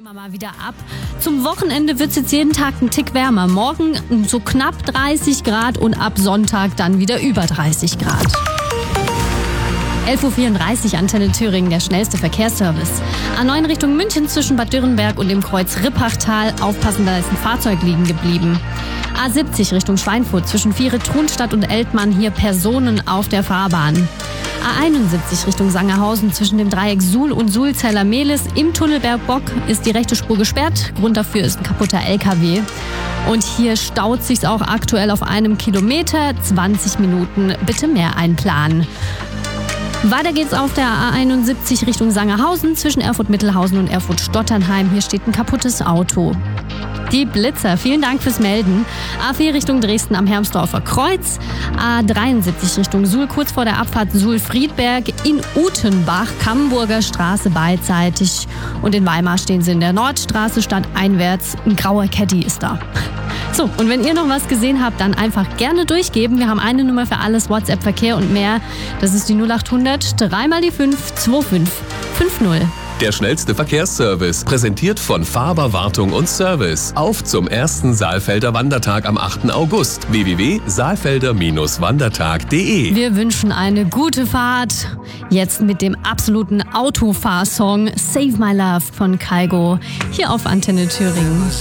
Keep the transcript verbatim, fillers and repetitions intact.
wir mal wieder ab. Zum Wochenende wird es jetzt jeden Tag einen Tick wärmer. Morgen so knapp dreißig Grad und ab Sonntag dann wieder über dreißig Grad. elf Uhr vierunddreißig, Antenne Thüringen, der schnellste Verkehrsservice. A neun Richtung München zwischen Bad Dürrenberg und dem Kreuz Rippachtal. Aufpassen, da ist ein Fahrzeug liegen geblieben. A siebzig Richtung Schweinfurt zwischen Viere, Trunstadt und Eltmann. Hier Personen auf der Fahrbahn. A einundsiebzig Richtung Sangerhausen zwischen dem Dreieck Suhl und Sulzeller-Mehlis. Im Tunnelberg Bock ist die rechte Spur gesperrt. Grund dafür ist ein kaputter L K W. Und hier staut sich's auch aktuell auf einem Kilometer. zwanzig Minuten, bitte mehr einplanen. Weiter geht's auf der A einundsiebzig Richtung Sangerhausen zwischen Erfurt-Mittelhausen und Erfurt-Stotternheim. Hier steht ein kaputtes Auto. Die Blitzer, vielen Dank fürs Melden. A vier Richtung Dresden am Hermsdorfer Kreuz. A dreiundsiebzig Richtung Suhl, kurz vor der Abfahrt Suhl-Friedberg. In Utenbach, Camburger Straße beidseitig. Und in Weimar stehen sie in der Nordstraße stadteinwärts. Ein grauer Caddy ist da. So, und wenn ihr noch was gesehen habt, dann einfach gerne durchgeben. Wir haben eine Nummer für alles, WhatsApp, Verkehr und mehr. Das ist die null acht hundert, drei mal die fünf, zwei fünf fünf null. Der schnellste Verkehrsservice, präsentiert von Faber Wartung und Service. Auf zum ersten Saalfelder Wandertag am achten August. w w w punkt saalfelder wandertag punkt de. Wir wünschen eine gute Fahrt. Jetzt mit dem absoluten Autofahrsong Save My Love von Kygo hier auf Antenne Thüringen.